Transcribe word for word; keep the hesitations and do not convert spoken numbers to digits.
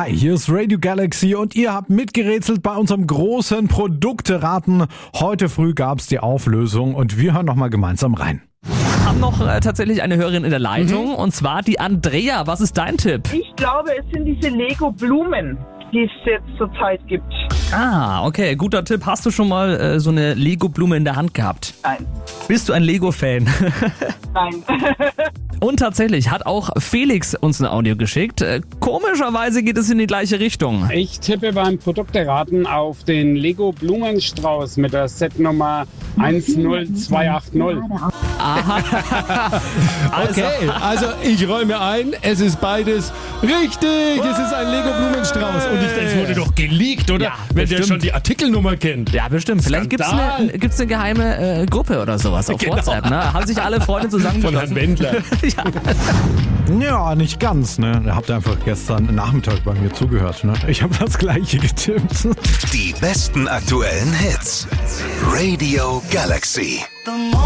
Hi, hier ist Radio Galaxy und ihr habt mitgerätselt bei unserem großen Produkteraten. Heute früh gab's die Auflösung und wir hören nochmal gemeinsam rein. Wir haben noch äh, tatsächlich eine Hörerin in der Leitung, mhm. und zwar die Andrea. Was ist dein Tipp? Ich glaube, es sind diese Lego-Blumen, die es jetzt zurzeit gibt. Ah, okay, guter Tipp. Hast du schon mal äh, so eine Lego-Blume in der Hand gehabt? Nein. Bist du ein Lego-Fan? Nein. Und tatsächlich hat auch Felix uns ein Audio geschickt. Äh, komischerweise geht es in die gleiche Richtung. Ich tippe beim Produkteraten auf den Lego Blumenstrauß mit der Setnummer eins null zwei acht null. Aha. Also. Okay, also ich räume ein, es ist beides richtig. Es ist ein Lego Blumenstrauß. Und ich, es wurde doch geleakt, oder? Ja, wenn bestimmt. der schon die Artikelnummer kennt. Ja, bestimmt. Vielleicht gibt es eine, gibt's eine geheime äh, Gruppe oder sowas auf Genau. WhatsApp. Ne? Haben sich alle Freunde zusammengeschlossen. Von Herrn Wendler. Ja. Ja, nicht ganz, ne? Ihr habt einfach gestern Nachmittag bei mir zugehört, ne? Ich habe das Gleiche getippt. Die besten aktuellen Hits. Radio Galaxy.